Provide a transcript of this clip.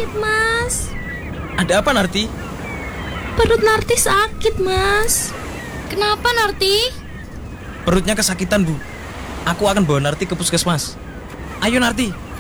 sakit, Mas. Ada apa, Narti? Perut Narti sakit, Mas. Kenapa, Narti? Perutnya kesakitan, Bu. Aku akan bawa Narti ke puskesmas. Ayo, Narti.